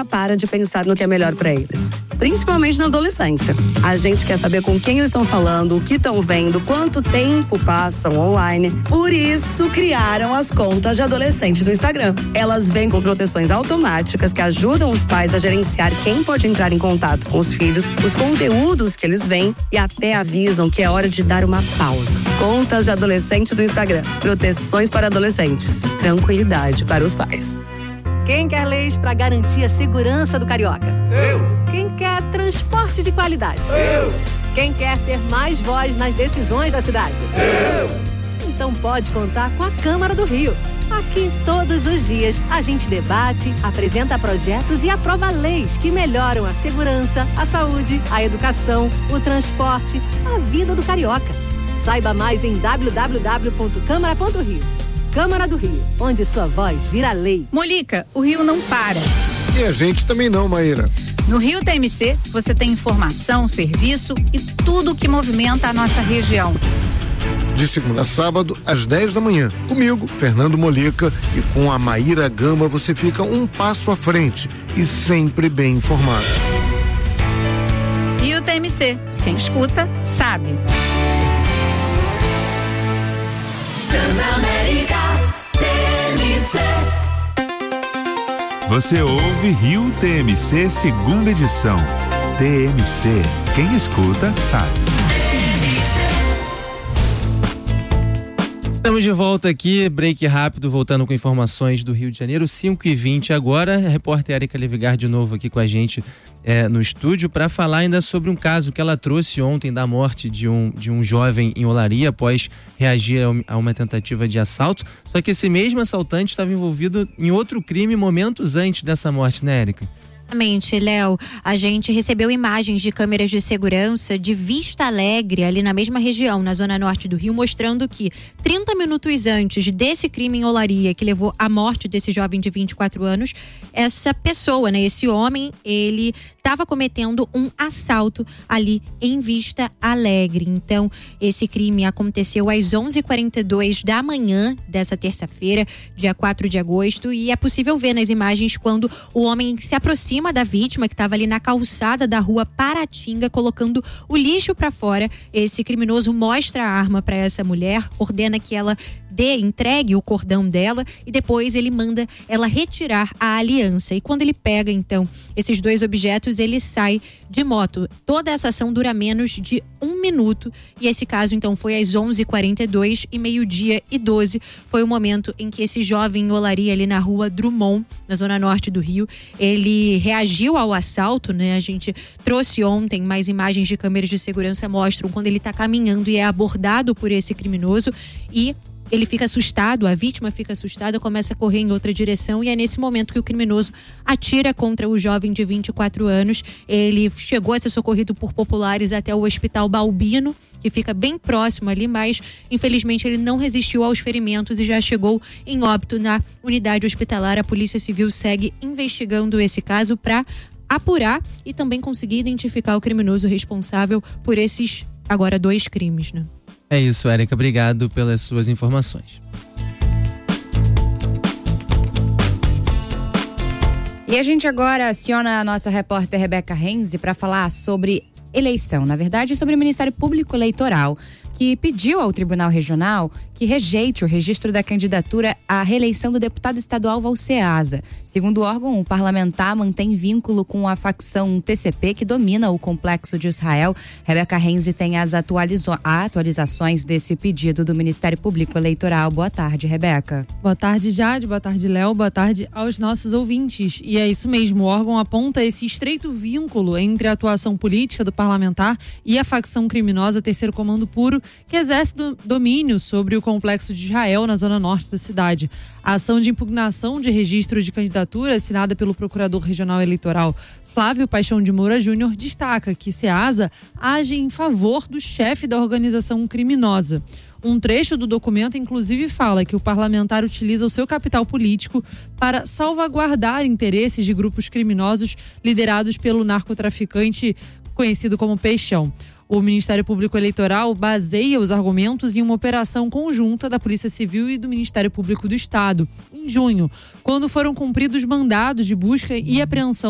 nunca para de pensar no que é melhor para eles. Principalmente na adolescência. A gente quer saber com quem eles estão falando, o que estão vendo, quanto tempo passam online. Por isso, criaram as contas de adolescente do Instagram. Elas vêm com proteções automáticas que ajudam os pais a gerenciar quem pode entrar em contato com os filhos, os conteúdos que eles veem e até avisam que é hora de dar uma pausa. Contas de adolescente do Instagram. Proteções para adolescentes. Tranquilidade para os pais. Quem quer leis para garantir a segurança do carioca? Eu. Quem quer transporte de qualidade? Eu. Quem quer ter mais voz nas decisões da cidade? Eu. Então pode contar com a Câmara do Rio. Aqui, todos os dias, a gente debate, apresenta projetos e aprova leis que melhoram a segurança, a saúde, a educação, o transporte, a vida do carioca. Saiba mais em www.câmara.rio. Câmara do Rio, onde sua voz vira lei. Molica, o Rio não para. E a gente também não, Maíra. No Rio TMC, você tem informação, serviço e tudo que movimenta a nossa região. De segunda a sábado, às 10 da manhã. Comigo, Fernando Molica, e com a Maíra Gamba você fica um passo à frente e sempre bem informado. Rio TMC, quem escuta, sabe. Você ouve Rio TMC segunda edição. TMC, quem escuta sabe. Estamos de volta aqui, break rápido, voltando com informações do Rio de Janeiro, 5h20 agora. A repórter Érica Levigar de novo aqui com a gente no estúdio para falar ainda sobre um caso que ela trouxe ontem da morte de um jovem em Olaria após reagir a uma tentativa de assalto. Só que esse mesmo assaltante estava envolvido em outro crime momentos antes dessa morte, né, Érica? Exatamente, Léo. A gente recebeu imagens de câmeras de segurança de Vista Alegre, ali na mesma região, na zona norte do Rio, mostrando que 30 minutos antes desse crime em Olaria, que levou à morte desse jovem de 24 anos, essa pessoa, né, esse homem, ele estava cometendo um assalto ali em Vista Alegre. Então, esse crime aconteceu às 11h42 da manhã dessa terça-feira, dia 4 de agosto, e é possível ver nas imagens quando o homem se aproxima da vítima, que estava ali na calçada da rua Paratinga, colocando o lixo para fora. Esse criminoso mostra a arma para essa mulher, ordena que ela entregue o cordão dela e depois ele manda ela retirar a aliança. E quando ele pega, então, esses dois objetos, ele sai de moto. Toda essa ação dura menos de 1 minuto e esse caso, então, foi às 11h42 e 12h12 foi o momento em que esse jovem em Olaria, ali na rua Drummond, na zona norte do Rio, ele reagiu ao assalto, né? A gente trouxe ontem mais imagens de câmeras de segurança, mostram quando ele está caminhando e é abordado por esse criminoso e ele fica assustado, a vítima fica assustada, começa a correr em outra direção e é nesse momento que o criminoso atira contra o jovem de 24 anos. Ele chegou a ser socorrido por populares até o Hospital Balbino, que fica bem próximo ali, mas infelizmente ele não resistiu aos ferimentos e já chegou em óbito na unidade hospitalar. A Polícia Civil segue investigando esse caso para apurar e também conseguir identificar o criminoso responsável por esses agora 2 crimes, né? É isso, Érica. Obrigado pelas suas informações. E a gente agora aciona a nossa repórter Rebeca Renzi para falar sobre eleição, na verdade, sobre o Ministério Público Eleitoral, que pediu ao Tribunal Regional que rejeite o registro da candidatura à reeleição do deputado estadual Valceasa. Segundo o órgão, o parlamentar mantém vínculo com a facção TCP que domina o complexo de Israel. Rebeca Renzi tem as atualizações desse pedido do Ministério Público Eleitoral. Boa tarde, Rebeca. Boa tarde, Jade. Boa tarde, Léo. Boa tarde aos nossos ouvintes. E é isso mesmo, o órgão aponta esse estreito vínculo entre a atuação política do parlamentar e a facção criminosa Terceiro Comando Puro, que exerce domínio sobre o complexo de Israel, na zona norte da cidade. A ação de impugnação de registro de candidatura, assinada pelo Procurador Regional Eleitoral Flávio Paixão de Moura Júnior, destaca que Ceasa age em favor do chefe da organização criminosa. Um trecho do documento, inclusive, fala que o parlamentar utiliza o seu capital político para salvaguardar interesses de grupos criminosos liderados pelo narcotraficante conhecido como Peixão. O Ministério Público Eleitoral baseia os argumentos em uma operação conjunta da Polícia Civil e do Ministério Público do Estado, em junho, quando foram cumpridos mandados de busca e apreensão